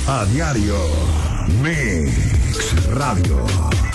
A diario, Mix Radio.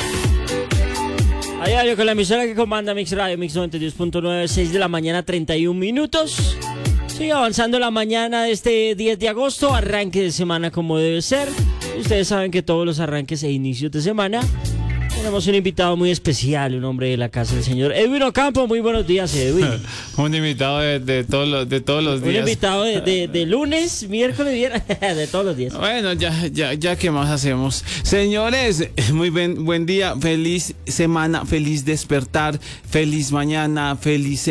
A diario con la emisora que comanda Mix Radio, Mix 92.9, 6 de la mañana, 31 minutos. Sigue avanzando la mañana de este 10 de agosto, arranque de semana como debe ser. Ustedes saben que todos los arranques e inicios de semana tenemos un invitado muy especial, un hombre de la casa, el señor Edwin Ocampo. Muy buenos días, Edwin. Un invitado de todos los días. Un invitado de lunes, miércoles, viernes, de todos los días. Bueno, ya ¿qué más hacemos? Señores, muy buen día, feliz semana, feliz despertar, feliz mañana, feliz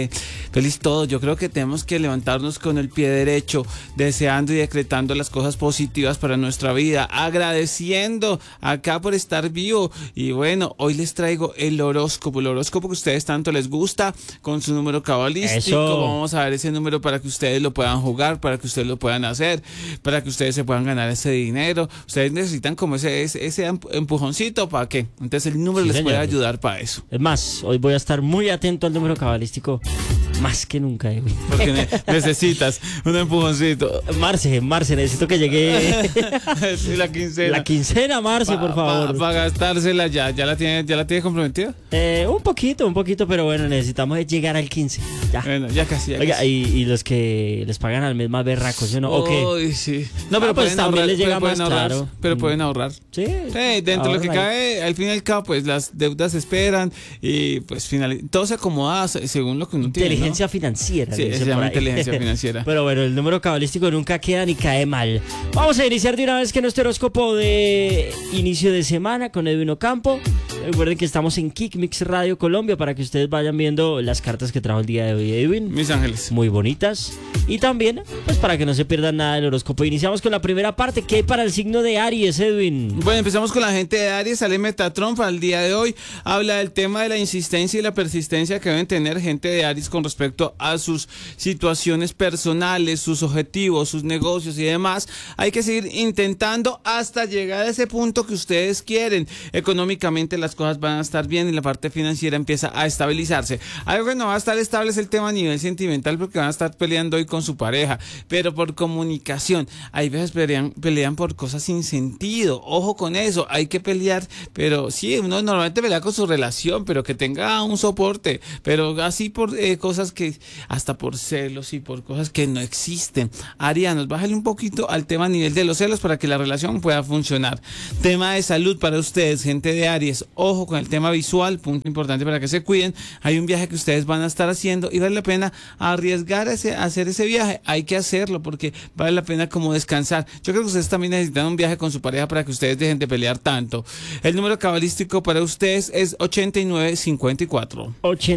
todo. Yo creo que tenemos que levantarnos con el pie derecho, deseando y decretando las cosas positivas para nuestra vida, agradeciendo acá por estar vivo. Y bueno, hoy les traigo el horóscopo que a ustedes tanto les gusta, con su número cabalístico. Eso. Vamos a ver ese número para que ustedes lo puedan jugar, para que ustedes lo puedan hacer, para que ustedes se puedan ganar ese dinero. Ustedes necesitan como ese empujoncito, ¿para qué? Entonces el número les puede ayudar para eso. Es más, hoy voy a estar muy atento al número cabalístico, más que nunca, Edwin. Porque necesitas un empujoncito. Marce, necesito que llegue Sí, la quincena. la quincena, Marce, por favor. Para gastársela ya la tiene comprometida. Un poquito, pero bueno, necesitamos llegar al 15. Ya. Bueno, ya casi. Oiga, y los que les pagan al mes más berracos, ¿sí o no? ¿O qué? Uy, sí. No, pero pues pueden también ahorrar, les llega pueden más ahorrar, claro. pero pueden ahorrar. Sí. Dentro de lo que Ahorra. cabe, al fin y al cabo, pues las deudas se esperan y pues todo se acomoda según lo que uno tiene, Inteligencia financiera. Sí, dice se por llama ahí. inteligencia financiera. Pero bueno, el número cabalístico nunca queda ni cae mal. Vamos a iniciar de una vez que nuestro horóscopo de inicio de semana con Edwin Ocampo. Recuerden que estamos en Kick Mix Radio Colombia para que ustedes vayan viendo las cartas que trajo el día de hoy Edwin. Mis ángeles. Muy bonitas. Y también, pues para que no se pierdan nada del horóscopo. Iniciamos con la primera parte. ¿Qué hay para el signo de Aries, Edwin? Bueno, empezamos con la gente de Aries. Sale Metatron para el día de hoy. Habla del tema de la insistencia y la persistencia que deben tener gente de Aries con respecto a sus situaciones personales, sus objetivos, sus negocios y demás. Hay que seguir intentando hasta llegar a ese punto que ustedes quieren. Económicamente las cosas van a estar bien y la parte financiera empieza a estabilizarse. Algo que no va a estar estable es el tema a nivel sentimental, porque van a estar peleando hoy con su pareja, pero por comunicación. Hay veces pelean por cosas sin sentido. Ojo con eso, hay que pelear, pero sí, uno normalmente pelea con su relación, pero que tenga un soporte, pero así por cosas que, hasta por celos y por cosas que no existen. Arianos, bájale un poquito al tema a nivel de los celos para que la relación pueda funcionar. Tema de salud para ustedes, gente de Aries. Ojo con el tema visual, punto importante para que se cuiden. Hay un viaje que ustedes van a estar haciendo y vale la pena arriesgar a hacer ese viaje. Hay que hacerlo porque vale la pena como descansar. Yo creo que ustedes también necesitan un viaje con su pareja para que ustedes dejen de pelear tanto. El número cabalístico para ustedes es 8954.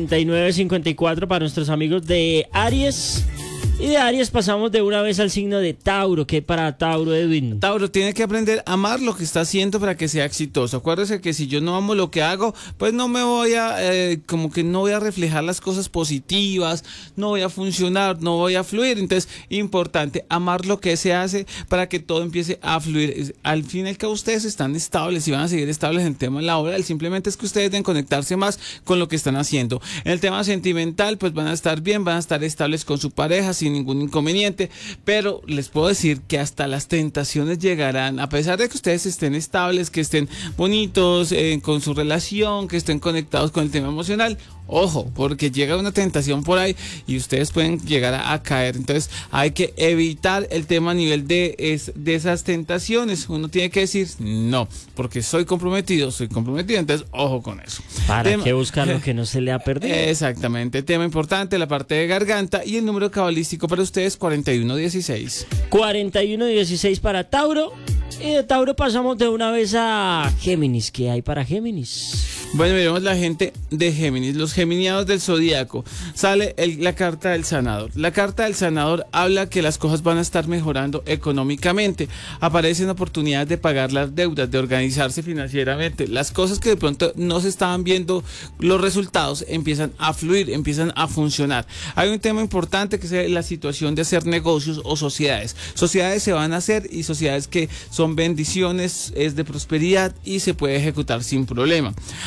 8954 para nuestros amigos de Aries. Y de Aries pasamos de una vez al signo de Tauro. ¿Qué hay para Tauro, Edwin? Tauro tiene que aprender a amar lo que está haciendo para que sea exitoso. Acuérdese que si yo no amo lo que hago, pues no me voy a, como que no voy a reflejar las cosas positivas, no voy a funcionar, no voy a fluir. Entonces, importante, amar lo que se hace para que todo empiece a fluir. Al fin y al cabo, ustedes están estables y van a seguir estables en el tema laboral. Simplemente es que ustedes deben conectarse más con lo que están haciendo. En el tema sentimental, pues van a estar bien, van a estar estables con su pareja, sin ningún inconveniente, pero les puedo decir que hasta las tentaciones llegarán, a pesar de que ustedes estén estables, que estén bonitos con su relación, que estén conectados con el tema emocional. Ojo, porque llega una tentación por ahí y ustedes pueden llegar a caer. Entonces hay que evitar el tema a nivel de esas tentaciones. Uno tiene que decir no, porque soy comprometido. Entonces ojo con eso. ¿Para qué buscar lo que no se le ha perdido? Exactamente. Tema importante, la parte de garganta. Y el número cabalístico para ustedes, 4116. 4116 para Tauro. Y de Tauro pasamos de una vez a Géminis. ¿Qué hay para Géminis? Bueno, miremos la gente de Géminis, los geminianos del zodíaco. Sale la carta del sanador. La carta del sanador habla que las cosas van a estar mejorando económicamente. Aparecen oportunidades de pagar las deudas, de organizarse financieramente. Las cosas que de pronto no se estaban viendo, los resultados empiezan a fluir, empiezan a funcionar. Hay un tema importante que es la situación de hacer negocios o sociedades. Sociedades se van a hacer y sociedades que son bendiciones, es de prosperidad y se puede ejecutar sin problema.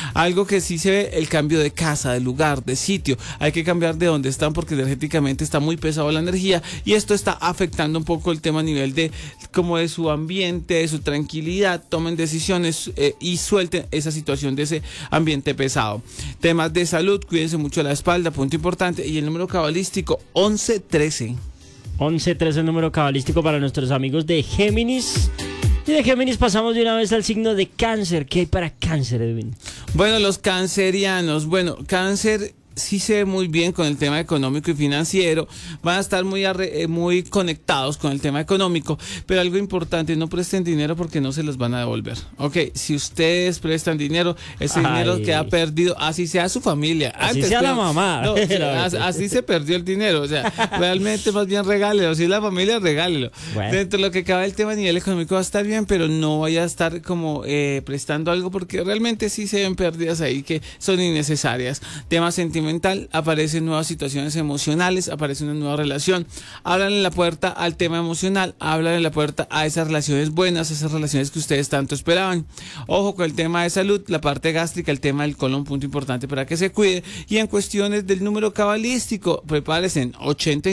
Algo que sí se ve, el cambio de casa, de lugar, de sitio. Hay que cambiar de donde están porque energéticamente está muy pesado la energía y esto está afectando un poco el tema a nivel de como de su ambiente, de su tranquilidad. Tomen decisiones y suelten esa situación de ese ambiente pesado. Temas de salud, cuídense mucho de la espalda, punto importante. Y el número cabalístico 1113. 1113 el número cabalístico para nuestros amigos de Géminis. Y de Géminis pasamos de una vez al signo de Cáncer. ¿Qué hay para Cáncer, Edwin? Bueno, los cancerianos. Bueno, Cáncer sí se ve muy bien con el tema económico y financiero, van a estar muy conectados con el tema económico, pero algo importante, no presten dinero porque no se los van a devolver. Ok, si ustedes prestan dinero, ese dinero queda perdido, así sea su familia. Así sea la mamá. No, así se perdió el dinero, o sea, realmente más bien regálelo, si es la familia, regálelo. Bueno. Dentro de lo que cabe el tema a nivel económico va a estar bien, pero no vaya a estar como prestando algo porque realmente sí se ven pérdidas ahí que son innecesarias. Tema sentimental, aparecen nuevas situaciones emocionales, aparece una nueva relación, abran la puerta al tema emocional, abran la puerta a esas relaciones buenas, esas relaciones que ustedes tanto esperaban. Ojo con el tema de salud, la parte gástrica, el tema del colon, punto importante para que se cuide. Y en cuestiones del número cabalístico, prepárense en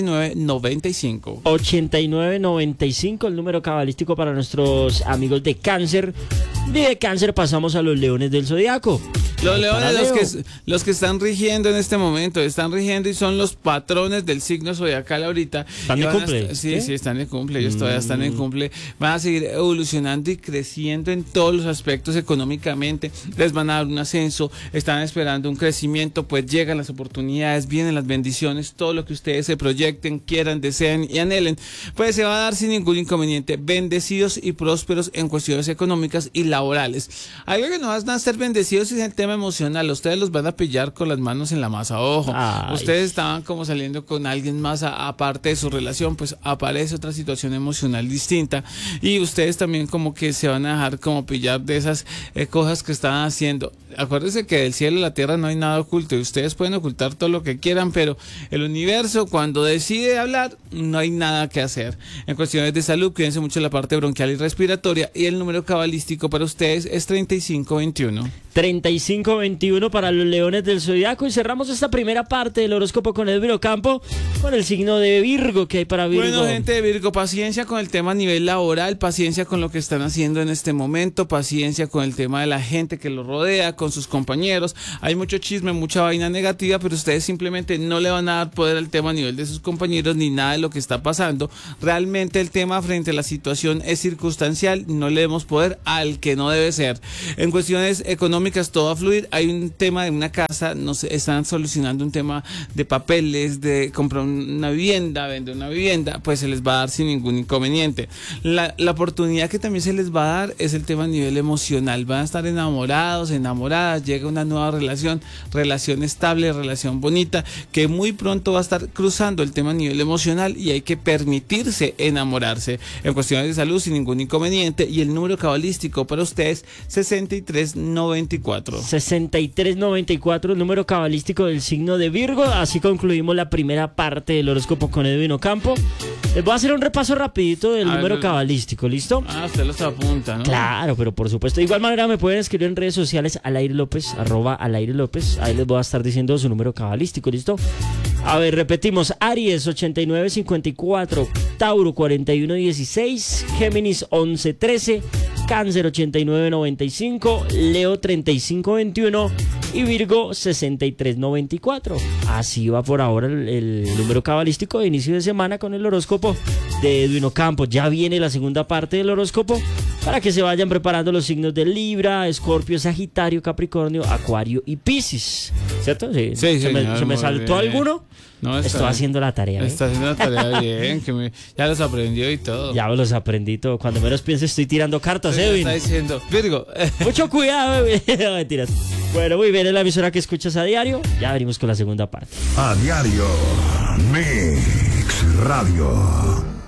8995. 8995 el número cabalístico para nuestros amigos de Cáncer. Y de Cáncer pasamos a los leones del zodiaco. Los leones, los que están rigiendo en este momento, están rigiendo y son los patrones del signo zodiacal ahorita. ¿Están de cumple? Sí, están de cumple, ellos todavía están en cumple. Van a seguir evolucionando y creciendo en todos los aspectos económicamente. Les van a dar un ascenso, están esperando un crecimiento, pues llegan las oportunidades, vienen las bendiciones, todo lo que ustedes se proyecten, quieran, deseen y anhelen, pues se va a dar sin ningún inconveniente. Bendecidos y prósperos en cuestiones económicas y laborales. Algo que no van a ser bendecidos es el tema emocional, ustedes los van a pillar con las manos en la masa, ojo. Ustedes estaban como saliendo con alguien más aparte de su relación, pues aparece otra situación emocional distinta y ustedes también como que se van a dejar como pillar de esas cosas que estaban haciendo. Acuérdense que del cielo a la tierra no hay nada oculto y ustedes pueden ocultar todo lo que quieran, pero el universo cuando decide hablar no hay nada que hacer. En cuestiones de salud, cuídense mucho de la parte bronquial y respiratoria y el número cabalístico para ustedes es 3521. 3521 para los leones del zodiaco y cerramos esta primera parte del horóscopo con Edwin Ocampo con el signo de Virgo. ¿Qué hay para Virgo? Bueno, gente de Virgo, paciencia con el tema a nivel laboral, paciencia con lo que están haciendo en este momento, paciencia con el tema de la gente que los rodea, con sus compañeros. Hay mucho chisme, mucha vaina negativa, pero ustedes simplemente no le van a dar poder al tema a nivel de sus compañeros ni nada de lo que está pasando. Realmente el tema frente a la situación es circunstancial, no le demos poder al que no debe ser. En cuestiones económicas todo va a fluir. Hay un tema de una casa, no sé, están solucionando un tema de papeles, de comprar una vivienda, vender una vivienda, pues se les va a dar sin ningún inconveniente. La oportunidad que también se les va a dar es el tema a nivel emocional. Van a estar enamorados, enamoradas, llega una nueva relación estable, relación bonita, que muy pronto va a estar cruzando el tema a nivel emocional y hay que permitirse enamorarse. En cuestiones de salud sin ningún inconveniente y el número cabalístico para ustedes 6394. 6394 el número cabalístico del signo de Virgo. Así concluimos la primera parte del horóscopo con Edwin Ocampo. Les voy a hacer un repaso rapidito del número cabalístico, ¿listo? Usted los apunta, ¿no? Claro, pero por supuesto. De igual manera me pueden escribir en redes sociales @alairelopez, @alairelopez. Ahí les voy a estar diciendo su número cabalístico, ¿listo? A ver, repetimos. Aries 8954, Tauro 4116, Géminis 1113, Cáncer 8995, Leo 3521 y Virgo 6394. Así va por ahora el número cabalístico de inicio de semana con el horóscopo de Edwin Ocampo. Ya viene la segunda parte del horóscopo para que se vayan preparando los signos de Libra, Escorpio, Sagitario, Capricornio, Acuario y Piscis. ¿Cierto? Sí. ¿Se me saltó alguno? No, estoy haciendo la tarea. Está haciendo la tarea bien, ya los aprendió y todo. Ya los aprendí todo. Cuando menos piense estoy tirando cartas, Edwin. Está diciendo, Virgo. Mucho cuidado, no, mentiras. Bueno, muy bien, es la emisora que escuchas a diario. Ya venimos con la segunda parte. A diario, Mix Radio.